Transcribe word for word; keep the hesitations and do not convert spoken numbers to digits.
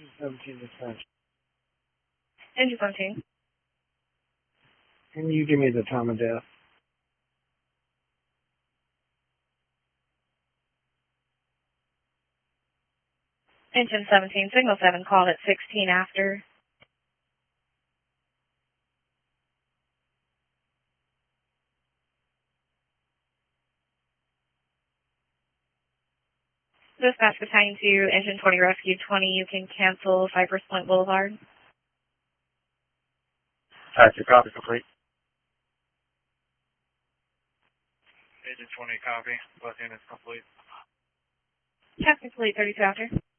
seventeen dispatch. Engine seventeen. Can you give me the time of death? Engine seventeen, signal seven, called at sixteen after. Dispatch Battalion two, Engine twenty, Rescue twenty, you can cancel Cypress Point Boulevard. Taxi, copy complete. Engine twenty, copy. Both units complete. Task complete, thirty-two after.